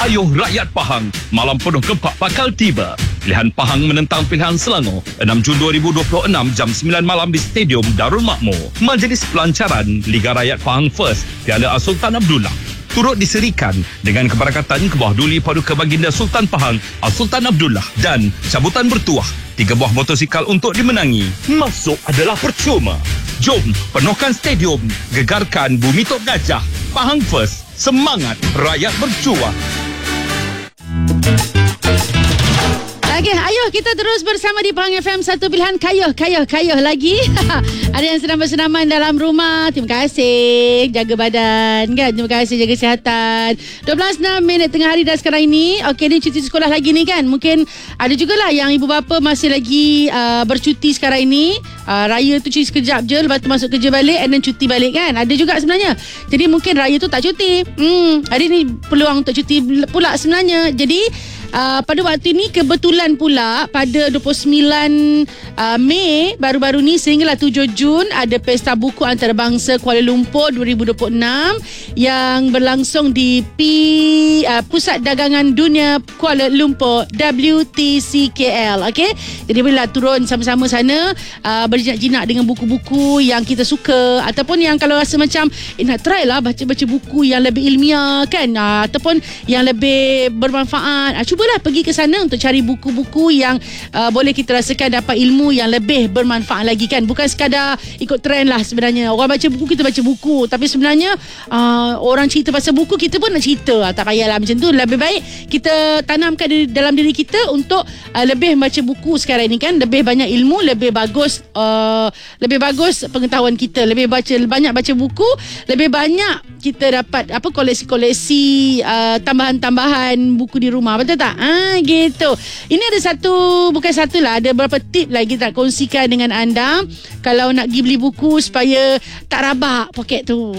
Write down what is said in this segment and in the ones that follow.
Ayuh rakyat Pahang, malam penuh gempak bakal tiba. Pilihan Pahang menentang pilihan Selangor 6 Jun 2026 jam 9 malam di Stadium Darul Makmur. Majlis Pelancaran Liga Rakyat Pahang First Piala Sultan Abdullah turut diserikan dengan keberkatan Kebawah Duli Paduka Baginda Sultan Pahang Sultan Abdullah dan cabutan bertuah 3 buah motosikal untuk dimenangi. Masuk adalah percuma. Jom penuhkan stadium, gegarkan Bumi Tok Gajah. Pahang First, semangat rakyat berjuang. Okey, ayo kita terus bersama di Pahang FM, satu pilihan kayuh lagi. Ada yang sedang bersenaman dalam rumah, terima kasih. Jaga badan kan, terima kasih, jaga kesihatan. 12:06 tengah hari dah sekarang ini. Okey, ni cuti sekolah lagi ni kan. Mungkin ada jugalah yang ibu bapa masih lagi bercuti sekarang ini. Raya tu cuti sekejap je, lepas tu masuk kerja balik and then cuti balik kan. Ada juga sebenarnya. Jadi mungkin raya tu tak cuti. Hari ni peluang untuk cuti pula sebenarnya. Jadi pada waktu ini kebetulan pula pada 29 Mei baru-baru ni sehinggalah 7 Jun ada Pesta Buku Antarabangsa Kuala Lumpur 2026 yang berlangsung di Pusat Dagangan Dunia Kuala Lumpur WTCKL. Okey, jadi bolehlah turun sama-sama sana, berjinak-jinak dengan buku-buku yang kita suka, ataupun yang kalau rasa macam nak try lah baca-baca buku yang lebih ilmiah kan, ataupun yang lebih bermanfaat. Cubalah pergi ke sana untuk cari buku-buku yang boleh kita rasakan dapat ilmu yang lebih bermanfaat lagi kan. Bukan sekadar ikut trend lah sebenarnya. Orang baca buku, kita baca buku, tapi sebenarnya orang cerita pasal buku, kita pun nak cerita. Tak payahlah macam tu. Lebih baik kita tanamkan dalam diri kita untuk lebih baca buku sekarang ni kan. Lebih banyak ilmu, lebih bagus pengetahuan kita. Lebih banyak baca buku, lebih banyak kita dapat koleksi-koleksi tambahan-tambahan buku di rumah. Betul tak? Gitu. Ini ada bukan satu lah, ada beberapa tip lagi tak kongsikan dengan anda kalau nak pergi beli buku supaya tak rabak poket tu.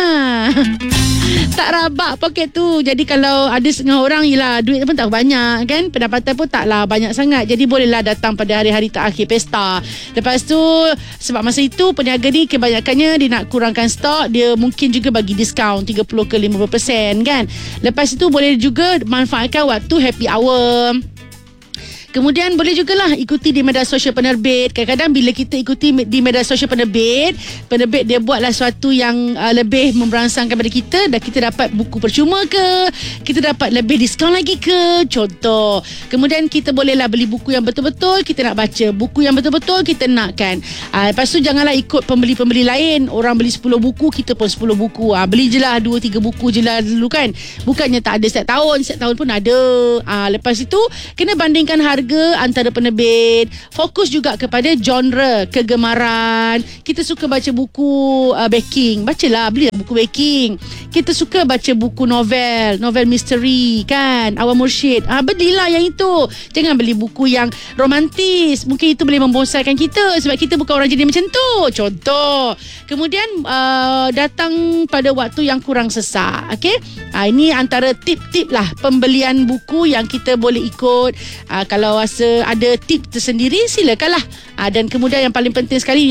Tak rabak poket tu. Jadi kalau ada setengah orang, yelah, duit pun tak banyak kan, pendapatan pun taklah banyak sangat. Jadi bolehlah datang pada hari-hari terakhir pesta. Lepas tu, sebab masa itu peniaga ni kebanyakannya dia nak kurangkan stok, dia mungkin juga bagi diskaun 30 ke 50% kan. Lepas itu boleh juga manfaatkan waktu happy hour. Kemudian boleh jugalah ikuti di media sosial penerbit. Kadang-kadang bila kita ikuti di media sosial penerbit dia buatlah sesuatu yang lebih memberangsangkan pada kita, dan kita dapat buku percuma ke, kita dapat lebih diskaun lagi ke, contoh. Kemudian kita bolehlah beli buku yang betul-betul kita nak baca, buku yang betul-betul kita nak kan. Lepas tu janganlah ikut pembeli-pembeli lain. Orang beli 10 buku, kita pun 10 buku. Beli je lah 2-3 buku je lah dulu kan. Bukannya tak ada setiap tahun pun ada. Lepas itu kena bandingkan harga antara penerbit. Fokus juga kepada genre kegemaran. Kita suka baca buku baking, bacalah, beli buku baking. Kita suka baca buku novel misteri kan, Awal Mursyid, belilah yang itu. Jangan beli buku yang romantis, mungkin itu boleh membosankan kita sebab kita bukan orang jadi macam tu, contoh. Kemudian datang pada waktu yang kurang sesak. Okey, ini antara tip-tip lah pembelian buku yang kita boleh ikut. Kalau rasa ada tip tersendiri, silakanlah. Dan kemudian yang paling penting sekali,